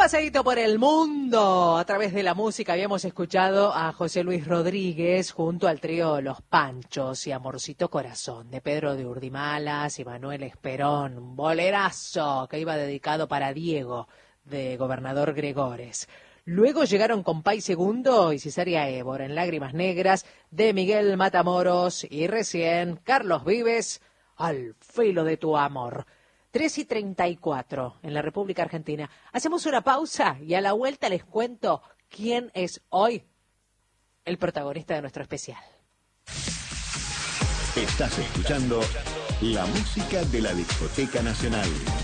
paseíto por el mundo a través de la música. Habíamos escuchado a José Luis Rodríguez junto al trío Los Panchos y Amorcito Corazón de Pedro de Urdimalas y Manuel Esperón, un bolerazo que iba dedicado para Diego de Gobernador Gregores. Luego llegaron Compay Segundo y Cesárea Évora en Lágrimas Negras de Miguel Matamoros y recién Carlos Vives, Al filo de tu amor. 3:34 en la República Argentina. Hacemos una pausa y a la vuelta les cuento quién es hoy el protagonista de nuestro especial. Estás escuchando la música de la Discoteca Nacional.